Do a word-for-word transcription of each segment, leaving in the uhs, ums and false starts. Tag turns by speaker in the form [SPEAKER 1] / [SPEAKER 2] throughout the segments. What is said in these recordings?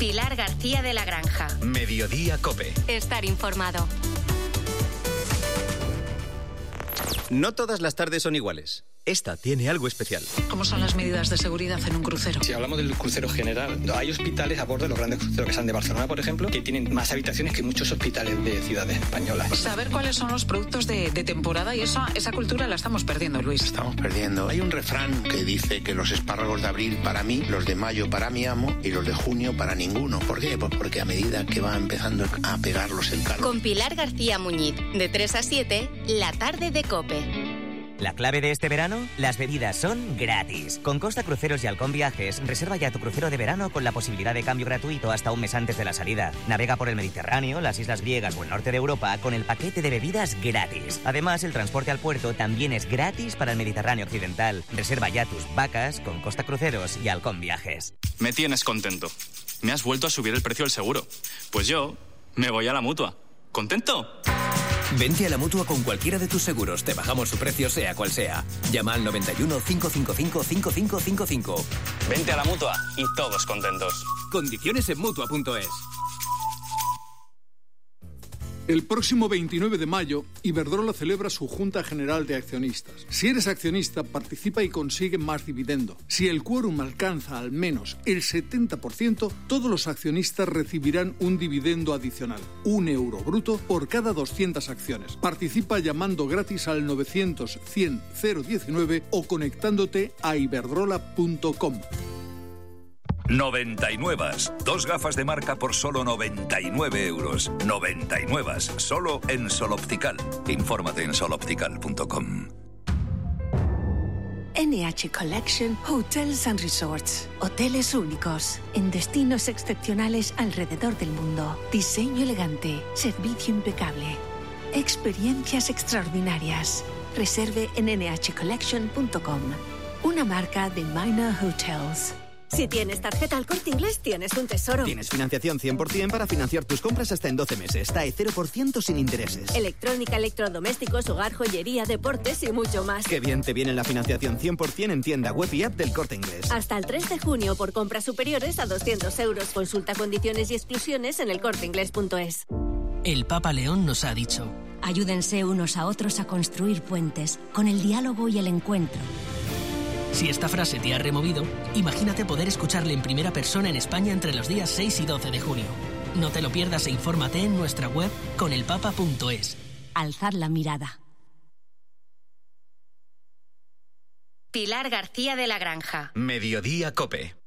[SPEAKER 1] Pilar García de la Granja.
[SPEAKER 2] Mediodía COPE.
[SPEAKER 1] Estar informado.
[SPEAKER 2] No todas las tardes son iguales. Esta tiene algo especial.
[SPEAKER 3] ¿Cómo son las medidas de seguridad en un crucero?
[SPEAKER 4] Si hablamos del crucero general, hay hospitales a bordo de los grandes cruceros que salen de Barcelona, por ejemplo, que tienen más habitaciones que muchos hospitales de ciudades españolas.
[SPEAKER 3] Saber cuáles son los productos de, de temporada y esa, esa cultura la estamos perdiendo, Luis.
[SPEAKER 5] Estamos perdiendo. Hay un refrán que dice que los espárragos de abril para mí, los de mayo para mi amo y los de junio para ninguno. ¿Por qué? Pues porque a medida que va empezando a pegarlos el calor.
[SPEAKER 1] Con Pilar García Muñiz, de tres a siete, la tarde de COPE.
[SPEAKER 6] La clave de este verano, las bebidas son gratis. Con Costa Cruceros y Halcón Viajes, reserva ya tu crucero de verano con la posibilidad de cambio gratuito hasta un mes antes de la salida. Navega por el Mediterráneo, las islas griegas o el norte de Europa con el paquete de bebidas gratis. Además, el transporte al puerto también es gratis para el Mediterráneo occidental. Reserva ya tus vacas con Costa Cruceros y Halcón Viajes.
[SPEAKER 7] Me tienes contento. Me has vuelto a subir el precio del seguro. Pues yo me voy a la Mutua. ¿Contento?
[SPEAKER 8] Vente a la Mutua con cualquiera de tus seguros. Te bajamos su precio sea cual sea. Llama al noventa y uno, cinco cinco cinco, cinco cinco cinco cinco.
[SPEAKER 7] Vente a la Mutua y todos contentos.
[SPEAKER 8] Condiciones en Mutua punto es.
[SPEAKER 9] El próximo veintinueve de mayo, Iberdrola celebra su Junta General de Accionistas. Si eres accionista, participa y consigue más dividendo. Si el quórum alcanza al menos el setenta por ciento, todos los accionistas recibirán un dividendo adicional, un euro bruto por cada doscientas acciones. Participa llamando gratis al novecientos, cien, cero diecinueve o conectándote a iberdrola punto com.
[SPEAKER 10] noventa y nueve. Dos gafas de marca por solo noventa y nueve euros. noventa y nueve. Solo en Sol Optical. Infórmate en sol optical punto com.
[SPEAKER 11] N H Collection Hotels and Resorts. Hoteles únicos, en destinos excepcionales alrededor del mundo. Diseño elegante, servicio impecable. Experiencias extraordinarias. Reserve en ene hache collection punto com. Una marca de Minor Hotels.
[SPEAKER 12] Si tienes tarjeta Al Corte Inglés, tienes un tesoro.
[SPEAKER 13] Tienes financiación cien por ciento para financiar tus compras hasta en doce meses. T A E cero por ciento sin intereses.
[SPEAKER 12] Electrónica, electrodomésticos, hogar, joyería, deportes y mucho más.
[SPEAKER 13] Qué bien te viene la financiación cien por ciento en tienda web y app del Corte Inglés.
[SPEAKER 12] Hasta el tres de junio por compras superiores a doscientos euros. Consulta condiciones y exclusiones en el corte inglés punto es.
[SPEAKER 14] El Papa León nos ha dicho:
[SPEAKER 15] ayúdense unos a otros a construir puentes con el diálogo y el encuentro.
[SPEAKER 14] Si esta frase te ha removido, imagínate poder escucharle en primera persona en España entre los días seis y doce de junio. No te lo pierdas e infórmate en nuestra web con el papa punto es.
[SPEAKER 15] Alzar la mirada.
[SPEAKER 1] Pilar García de la Granja.
[SPEAKER 2] Mediodía COPE.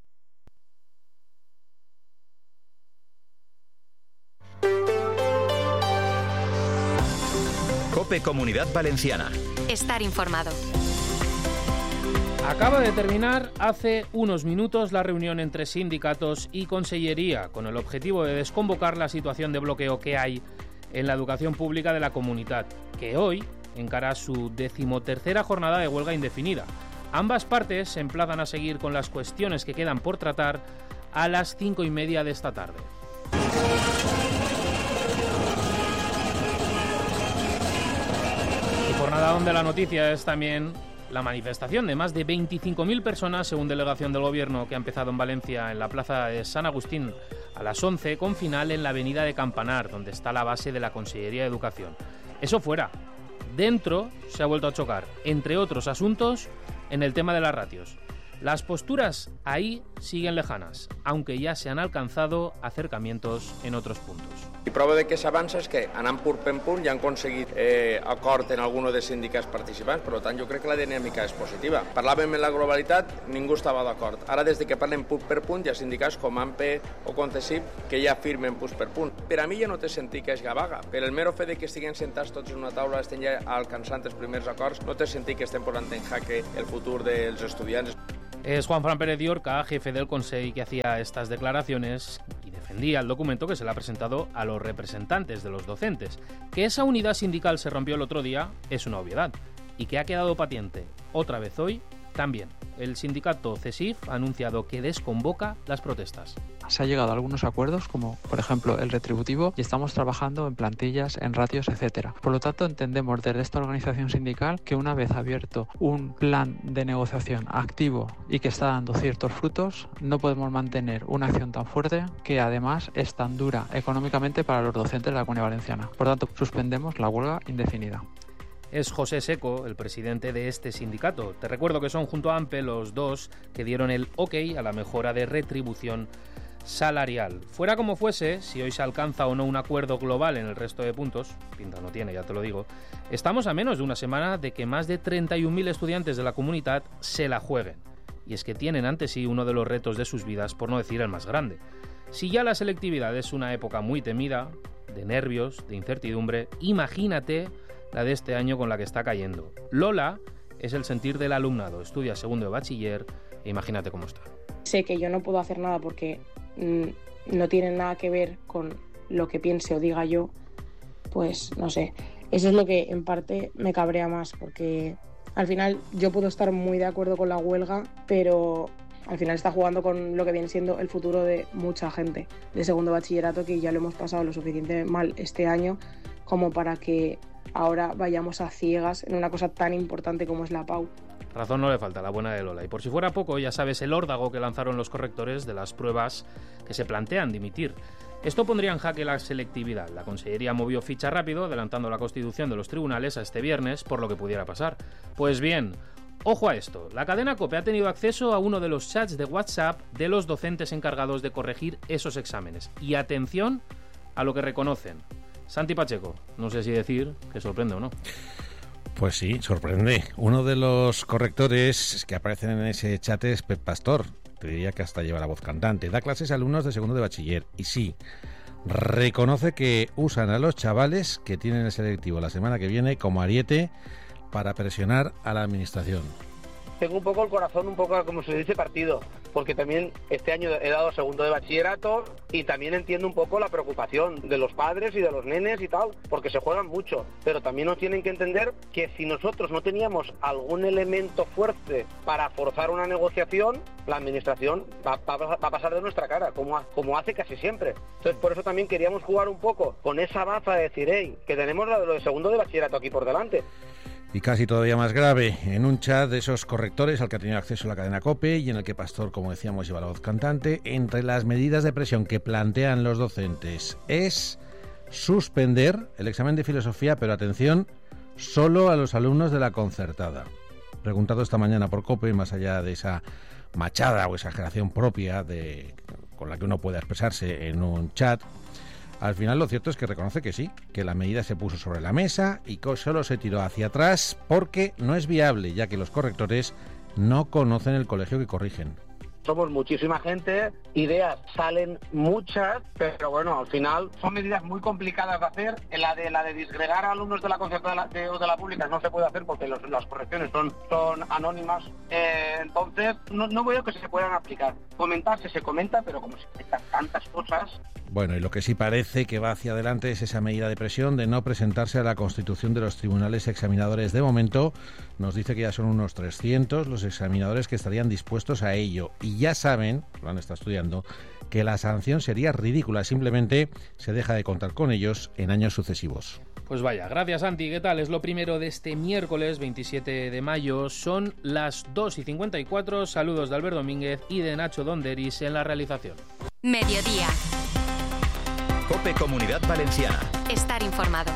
[SPEAKER 2] COPE Comunidad Valenciana.
[SPEAKER 1] Estar informado.
[SPEAKER 16] Acaba de terminar hace unos minutos la reunión entre sindicatos y Consellería con el objetivo de desconvocar la situación de bloqueo que hay en la educación pública de la comunidad, que hoy encara su decimotercera jornada de huelga indefinida. Ambas partes se emplazan a seguir con las cuestiones que quedan por tratar a las cinco y media de esta tarde. Y jornada donde la noticia es también la manifestación de más de veinticinco mil personas, según delegación del Gobierno, que ha empezado en Valencia, en la plaza de San Agustín, a las once, con final en la avenida de Campanar, donde está la base de la Consellería de Educación. Eso fuera. Dentro se ha vuelto a chocar, entre otros asuntos, en el tema de las ratios. Las posturas ahí siguen lejanas, aunque ya se han alcanzado acercamientos en otros puntos.
[SPEAKER 17] I prova de que s'avança és que, anant punt per punt, ja han aconseguit eh, acord en alguns dels sindicats participants, per tant, jo crec que la dinàmica és positiva. Parlàvem en la globalitat, ningú estava d'acord. Ara, des de que parlem punt per punt, hi ha sindicats com A M P o CONCESIP que ja firmen punt per punt. Per a mi ja no té sentit que és vaga. Per el mero fet de que estiguem sentats tots en una taula, estem ja alcançant els primers acords, no té sentit que estem posant en jaque el futur dels estudiants.
[SPEAKER 16] Es Juan Fran Pérez Diorca, jefe del Consell, que hacía estas declaraciones y defendía el documento que se le ha presentado a los representantes de los docentes. Que esa unidad sindical se rompió el otro día es una obviedad y que ha quedado patente otra vez hoy también. El sindicato CESIF ha anunciado que desconvoca las protestas.
[SPEAKER 18] Se ha llegado a algunos acuerdos, como por ejemplo el retributivo, y estamos trabajando en plantillas, en ratios, etcétera. Por lo tanto, entendemos desde esta organización sindical que una vez abierto un plan de negociación activo y que está dando ciertos frutos, no podemos mantener una acción tan fuerte que además es tan dura económicamente para los docentes de la Comunidad Valenciana. Por tanto, suspendemos la huelga indefinida.
[SPEAKER 16] Es José Seco, el presidente de este sindicato. Te recuerdo que son junto a AMPE los dos que dieron el ok a la mejora de retribución salarial. Fuera como fuese, si hoy se alcanza o no un acuerdo global en el resto de puntos, pinta no tiene, ya te lo digo, estamos a menos de una semana de que más de treinta y un mil estudiantes de la comunidad se la jueguen. Y es que tienen ante sí uno de los retos de sus vidas, por no decir el más grande. Si ya la selectividad es una época muy temida, de nervios, de incertidumbre, imagínate la de este año con la que está cayendo. Lola es el sentir del alumnado, estudia segundo de bachiller e imagínate cómo está.
[SPEAKER 19] Sé que yo no puedo hacer nada porque mmm, no tiene nada que ver con lo que piense o diga yo, pues no sé. Eso es lo que en parte me cabrea más, porque al final yo puedo estar muy de acuerdo con la huelga, pero al final está jugando con lo que viene siendo el futuro de mucha gente de segundo bachillerato, que ya lo hemos pasado lo suficiente mal este año como para que ahora vayamos a ciegas en una cosa tan importante como es la P A U.
[SPEAKER 16] Razón no le falta, la buena de Lola. Y por si fuera poco, ya sabes el órdago que lanzaron los correctores de las pruebas que se plantean dimitir. Esto pondría en jaque la selectividad. La Consellería movió ficha rápido, adelantando la constitución de los tribunales a este viernes por lo que pudiera pasar. Pues bien, ojo a esto. La cadena COPE ha tenido acceso a uno de los chats de WhatsApp de los docentes encargados de corregir esos exámenes. Y atención a lo que reconocen. Santi Pacheco, no sé si decir que sorprende o no.
[SPEAKER 20] Pues sí, sorprende. Uno de los correctores que aparecen en ese chat es Pep Pastor. Te diría que hasta lleva la voz cantante. Da clases a alumnos de segundo de bachiller. Y sí, reconoce que usan a los chavales que tienen el selectivo la semana que viene como ariete para presionar a la administración.
[SPEAKER 21] Tengo un poco el corazón, un poco como se dice, partido, porque también este año he dado segundo de bachillerato y también entiendo un poco la preocupación de los padres y de los nenes y tal, porque se juegan mucho, pero también nos tienen que entender que si nosotros no teníamos algún elemento fuerte para forzar una negociación, la administración va, va, va a pasar de nuestra cara, como, como hace casi siempre. Entonces por eso también queríamos jugar un poco con esa baza de decir, hey, que tenemos lo de segundo de bachillerato aquí por delante.
[SPEAKER 20] Y casi todavía más grave, en un chat de esos correctores al que ha tenido acceso la cadena COPE y en el que Pastor, como decíamos, lleva la voz cantante, entre las medidas de presión que plantean los docentes es suspender el examen de filosofía, pero atención, solo a los alumnos de la concertada. Preguntado esta mañana por COPE, más allá de esa machada o exageración propia de, con la que uno puede expresarse en un chat, al final lo cierto es que reconoce que sí, que la medida se puso sobre la mesa y que solo se tiró hacia atrás porque no es viable, ya que los correctores no conocen el colegio que corrigen.
[SPEAKER 21] Somos muchísima gente, ideas salen muchas, pero bueno, al final son medidas muy complicadas de hacer. La de la de disgregar a alumnos de la concertada de, de la pública no se puede hacer porque los, las correcciones son, son anónimas. Eh, entonces, no, no veo que se puedan aplicar. Comentarse se comenta, pero como se comentan tantas cosas.
[SPEAKER 20] Bueno, y lo que sí parece que va hacia adelante es esa medida de presión de no presentarse a la constitución de los tribunales examinadores. De momento, nos dice que ya son unos trescientos los examinadores que estarían dispuestos a ello. Y ya saben, lo han estado estudiando, que la sanción sería ridícula. Simplemente se deja de contar con ellos en años sucesivos.
[SPEAKER 16] Pues vaya, gracias Santi, ¿qué tal? Es lo primero de este miércoles veintisiete de mayo, son las dos y cincuenta y cuatro, saludos de Albert Domínguez y de Nacho Donderis en la realización.
[SPEAKER 1] Mediodía.
[SPEAKER 2] COPE Comunidad Valenciana.
[SPEAKER 1] Estar informado.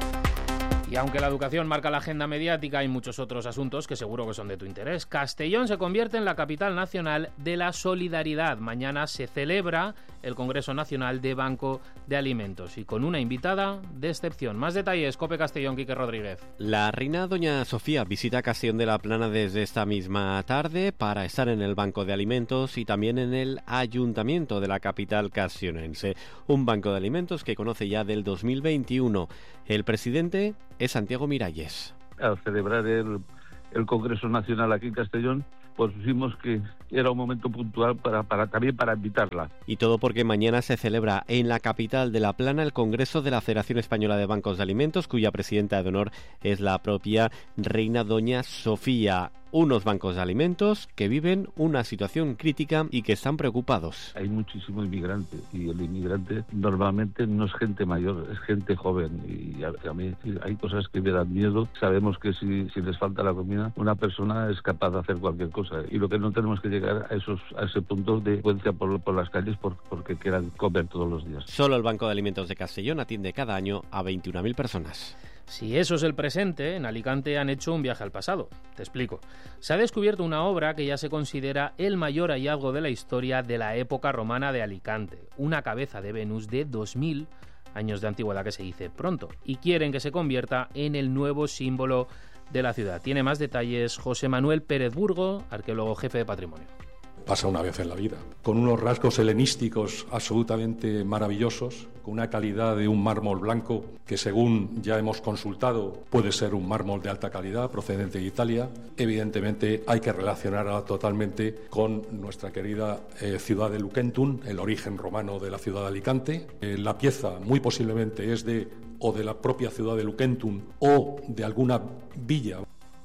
[SPEAKER 16] Y aunque la educación marca la agenda mediática, hay muchos otros asuntos que seguro que son de tu interés. Castellón se convierte en la capital nacional de la solidaridad. Mañana se celebra el Congreso Nacional de Banco de Alimentos y con una invitada de excepción. Más detalles, COPE Castellón, Quique Rodríguez.
[SPEAKER 22] La reina doña Sofía visita Castellón de la Plana desde esta misma tarde para estar en el Banco de Alimentos y también en el Ayuntamiento de la capital castellonense. Un banco de alimentos que conoce ya del dos mil veintiuno. El presidente es Santiago Miralles.
[SPEAKER 23] Al celebrar el, el Congreso Nacional aquí en Castellón, pues vimos que era un momento puntual para, para también para invitarla.
[SPEAKER 22] Y todo porque mañana se celebra en la capital de La Plana el Congreso de la Federación Española de Bancos de Alimentos, cuya presidenta de honor es la propia reina doña Sofía. unos bancos de alimentos que viven una situación crítica y que están preocupados.
[SPEAKER 23] Hay muchísimo inmigrante y el inmigrante normalmente no es gente mayor, es gente joven y a, a mí hay cosas que me dan miedo. Sabemos que si, si les falta la comida, una persona es capaz de hacer cualquier cosa y lo que no tenemos que llegar a esos a ese punto de delincuencia por, por las calles por, porque quieran comer todos los días.
[SPEAKER 22] Solo el Banco de Alimentos de Castellón atiende cada año a veintiuna mil personas.
[SPEAKER 16] Si eso es el presente, en Alicante han hecho un viaje al pasado. Te explico. Se ha descubierto una obra que ya se considera el mayor hallazgo de la historia de la época romana de Alicante. Una cabeza de Venus de dos mil años de antigüedad, que se dice pronto, y quieren que se convierta en el nuevo símbolo de la ciudad. Tiene más detalles José Manuel Pérez Burgo, arqueólogo jefe de patrimonio.
[SPEAKER 3] Pasa una vez en la vida, con unos rasgos helenísticos absolutamente maravillosos, con una calidad de un mármol blanco que, según ya hemos consultado, puede ser un mármol de alta calidad procedente de Italia. Evidentemente hay que relacionarla totalmente con nuestra querida eh, ciudad de Luquentum, el origen romano de la ciudad de Alicante. Eh, la pieza muy posiblemente es de o de la propia ciudad de Luquentum o de alguna villa.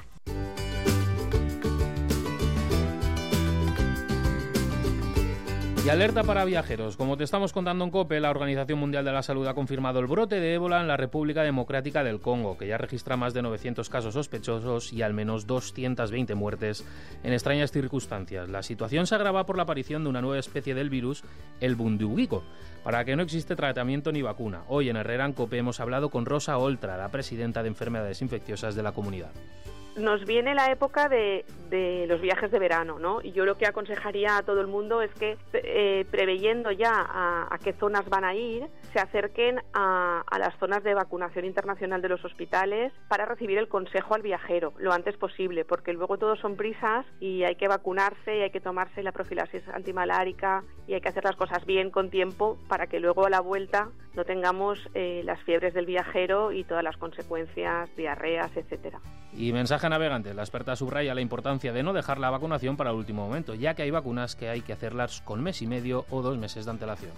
[SPEAKER 16] Y alerta para viajeros. Como te estamos contando en COPE, la Organización Mundial de la Salud ha confirmado el brote de ébola en la República Democrática del Congo, que ya registra más de novecientos casos sospechosos y al menos doscientas veinte muertes en extrañas circunstancias. La situación se agrava por la aparición de una nueva especie del virus, el Bundibugyo, para la que no existe tratamiento ni vacuna. Hoy en Herrera en COPE hemos hablado con Rosa Oltra, la presidenta de Enfermedades Infecciosas de la comunidad.
[SPEAKER 4] Nos viene la época de, de los viajes de verano, ¿no? Y yo lo que aconsejaría a todo el mundo es que, eh, preveyendo ya a, a qué zonas van a ir, se acerquen a, a las zonas de vacunación internacional de los hospitales para recibir el consejo al viajero lo antes posible, porque luego todo son prisas y hay que vacunarse y hay que tomarse la profilaxis antimalárica y hay que hacer las cosas bien con tiempo para que luego a la vuelta no tengamos eh, las fiebres del viajero y todas las consecuencias, diarreas, etcétera.
[SPEAKER 16] Y mensaje a navegantes. La experta subraya la importancia de no dejar la vacunación para el último momento, ya que hay vacunas que hay que hacerlas con mes y medio o dos meses de antelación.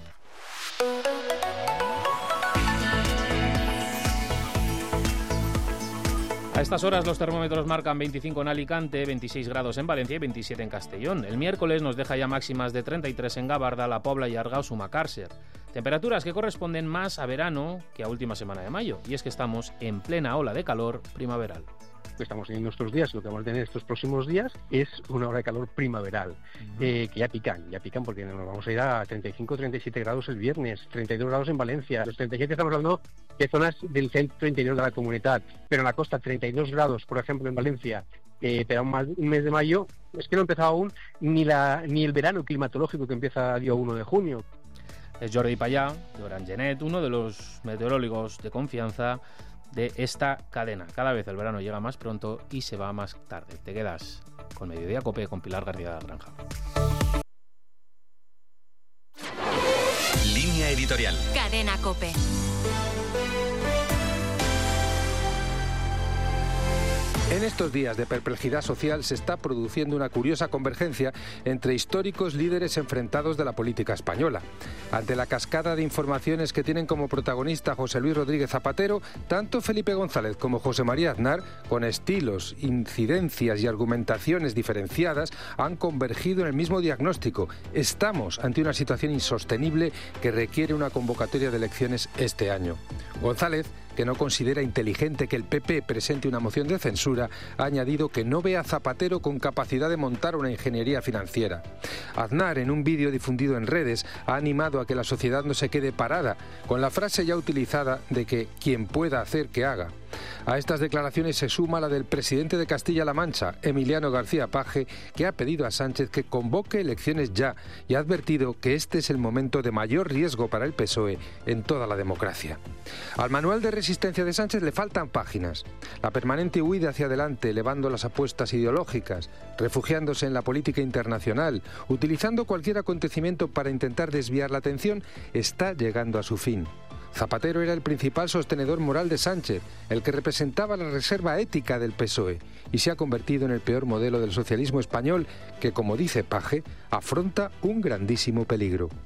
[SPEAKER 16] A estas horas los termómetros marcan veinticinco en Alicante, veintiséis grados en Valencia y veintisiete en Castellón. El miércoles nos deja ya máximas de treinta y tres en Gabarda, La Pobla y Argao, Sumacàrcer. Temperaturas que corresponden más a verano que a última semana de mayo. Y es que estamos en plena ola de calor primaveral.
[SPEAKER 5] Que estamos teniendo estos días, lo que vamos a tener estos próximos días es una hora de calor primaveral, uh-huh. eh, que ya pican, ya pican porque nos vamos a ir a treinta y cinco, treinta y siete grados el viernes, treinta y dos grados en Valencia, los treinta y siete estamos hablando de zonas del centro interior de la comunidad, pero en la costa treinta y dos grados, por ejemplo en Valencia, eh, pero un mes de mayo, es que no ha empezado aún ni, la, ni el verano climatológico que empieza el día uno de junio.
[SPEAKER 16] Es Jordi Payá, de Orangenet, uno de los meteorólogos de confianza de esta cadena. Cada vez el verano llega más pronto y se va más tarde. Te quedas con Mediodía COPE con Pilar García de la Granja.
[SPEAKER 1] Línea editorial. Cadena COPE.
[SPEAKER 24] En estos días de perplejidad social se está produciendo una curiosa convergencia entre históricos líderes enfrentados de la política española. Ante la cascada de informaciones que tienen como protagonista José Luis Rodríguez Zapatero, tanto Felipe González como José María Aznar, con estilos, incidencias y argumentaciones diferenciadas, han convergido en el mismo diagnóstico. Estamos ante una situación insostenible que requiere una convocatoria de elecciones este año. González, que no considera inteligente que el P P presente una moción de censura, ha añadido que no ve a Zapatero con capacidad de montar una ingeniería financiera. Aznar, en un vídeo difundido en redes, ha animado a que la sociedad no se quede parada, con la frase ya utilizada de que quien pueda hacer que haga. A estas declaraciones se suma la del presidente de Castilla-La Mancha, Emiliano García Paje, que ha pedido a Sánchez que convoque elecciones ya y ha advertido que este es el momento de mayor riesgo para el P S O E en toda la democracia. Al manual de resistencia de Sánchez le faltan páginas. La permanente huida hacia adelante, elevando las apuestas ideológicas, refugiándose en la política internacional, utilizando cualquier acontecimiento para intentar desviar la atención, está llegando a su fin. Zapatero era el principal sostenedor moral de Sánchez, el que representaba la reserva ética del P S O E, y se ha convertido en el peor modelo del socialismo español que, como dice Paje, afronta un grandísimo peligro.